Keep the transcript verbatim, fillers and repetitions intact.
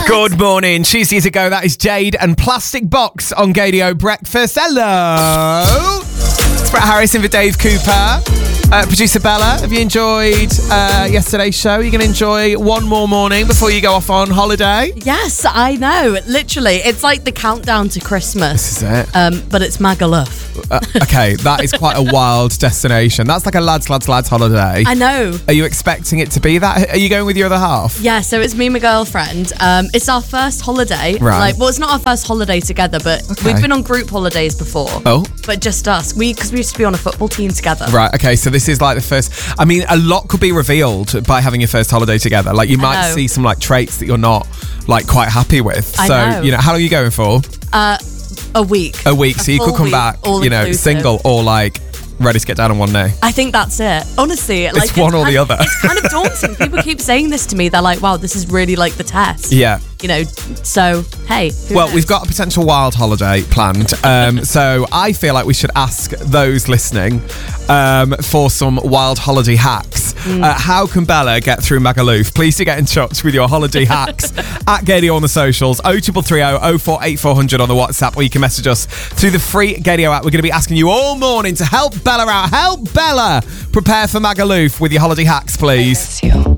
Good morning. Tuesdays ago, that is Jade and Plastic Box on Gadio Breakfast. Hello. It's Brett Harrison for Dave Cooper. Uh, producer Bella, have you enjoyed uh, yesterday's show? You're going to enjoy one more morning before you go off on holiday? Yes, I know. Literally, it's like the countdown to Christmas. This is it. Um, but it's Magaluf. Uh, okay, that is quite a wild destination. That's like a lads, lads, lads holiday. I know. Are you expecting it to be that? Are you going with your other half? Yeah, so it's me and my girlfriend. Um, it's our first holiday. Right. Like, well, it's not our first holiday together, but Okay. we've been on group holidays before. Oh. But just us. We because we used to be on a football team together. Right, okay, so this is like the first... I mean, a lot could be revealed by having your first holiday together. Like, you might know. see some, like, traits that you're not, like, quite happy with. I so, know. you know, how long are you going for? Uh, a week. A week, A so you could full come week, back, all you know, inclusive. single or, like, ready to get down on one knee. I think that's it. Honestly, like It's one or kind the of- other. It's kind of daunting. People keep saying this to me. They're like, "Wow, this is really like the test." Yeah. You know. So hey. who Well, knows? we've got a potential wild holiday planned. Um, so I feel like we should ask those listening um, for some wild holiday hacks. Mm. Uh, how can Bella get through Magaluf? Please do get in touch with your holiday hacks at Gadio on the socials, oh triple three oh oh four eight four hundred on the WhatsApp, or you can message us through the free Gadio app. We're going to be asking you all morning to help Bella out. Help Bella prepare for Magaluf with your holiday hacks, please. I miss you.